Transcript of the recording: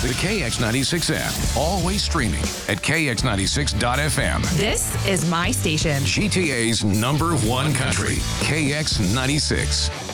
The KX96 app, always streaming at KX96.FM. This is my station. GTA's #1 country, KX96.